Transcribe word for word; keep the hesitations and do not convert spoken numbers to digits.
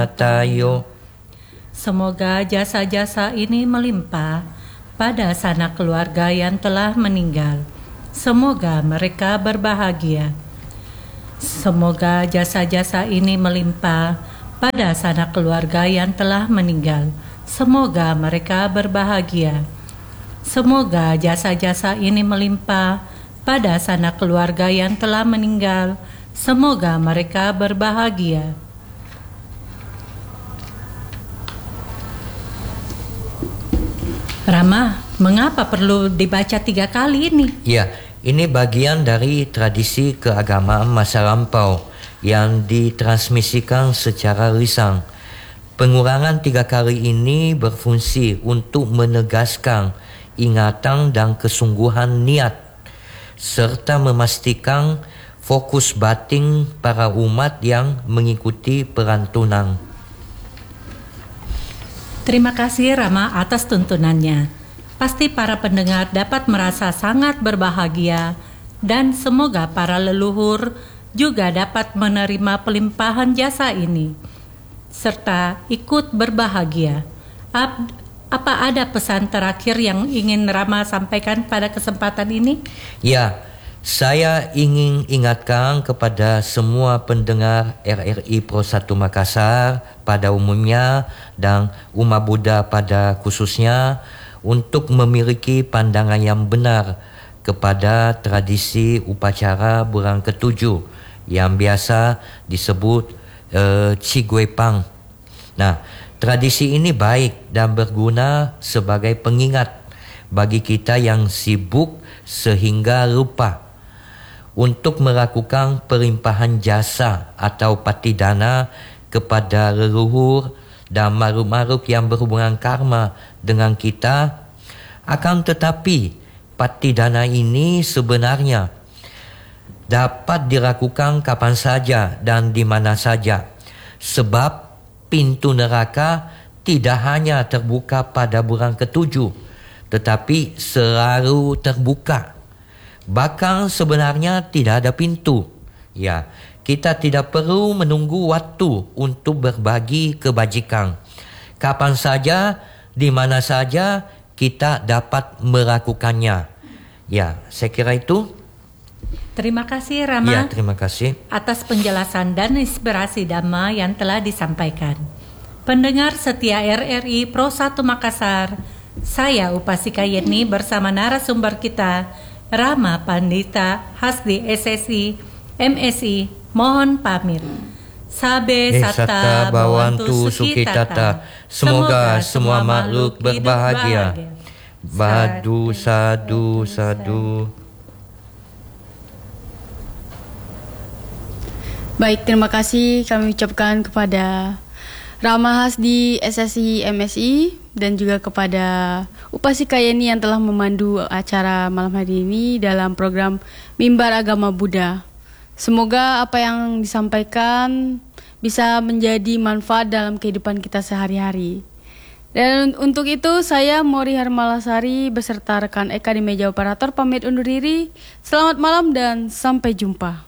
tayo. Semoga jasa-jasa ini melimpah pada sanak keluarga yang telah meninggal. Semoga mereka berbahagia. Semoga jasa-jasa ini melimpah pada sanak keluarga yang telah meninggal. Semoga mereka berbahagia. Semoga jasa-jasa ini melimpah pada sanak keluarga yang telah meninggal. Semoga mereka berbahagia. Rama, mengapa perlu dibaca tiga kali ini? Ya, ini bagian dari tradisi keagamaan masa lampau yang ditransmisikan secara lisan. Pengurangan tiga kali ini berfungsi untuk menegaskan ingatan dan kesungguhan niat, serta memastikan fokus batin para umat yang mengikuti perantunan. Terima kasih Rama atas tuntunannya. Pasti para pendengar dapat merasa sangat berbahagia dan semoga para leluhur juga dapat menerima pelimpahan jasa ini serta ikut berbahagia. Ab, apa ada pesan terakhir yang ingin Rama sampaikan pada kesempatan ini? Ya, saya ingin ingatkan kepada semua pendengar R R I Pro satu Makassar pada umumnya dan umat Buddha pada khususnya untuk memiliki pandangan yang benar kepada tradisi upacara bulan ketujuh yang biasa disebut uh, Cigwe Pang. Nah, tradisi ini baik dan berguna sebagai pengingat bagi kita yang sibuk sehingga lupa untuk melakukan pelimpahan jasa atau patidana kepada leluhur dan makhluk-makhluk yang berhubungan karma dengan kita. Akan tetapi patidana ini sebenarnya dapat dilakukan kapan saja dan di mana saja, sebab pintu neraka tidak hanya terbuka pada bulan ketujuh, tetapi selalu terbuka. Bahkan sebenarnya tidak ada pintu. Ya, kita tidak perlu menunggu waktu untuk berbagi kebajikan. Kapan saja, di mana saja kita dapat melakukannya. Ya, saya kira itu. Terima kasih Rama. Ya, terima kasih atas penjelasan dan inspirasi Dhamma yang telah disampaikan. Pendengar setia R R I Pro satu Makassar, saya Upasika Yeni bersama narasumber kita Rama Pandita Hasdi S S I M S I mohon pamit. Sabe Eh, sata bawantu sukitata. Semoga semua makhluk berbahagia. Badu sadu sadu. Baik, terima kasih kami ucapkan kepada Rama Hasdi S S I M S I dan juga kepada Upasika Yeni yang telah memandu acara malam hari ini dalam program Mimbar Agama Buddha. Semoga apa yang disampaikan bisa menjadi manfaat dalam kehidupan kita sehari-hari. Dan untuk itu saya Mori Harmalasari beserta rekan Eka di meja operator pamit undur diri. Selamat malam dan sampai jumpa.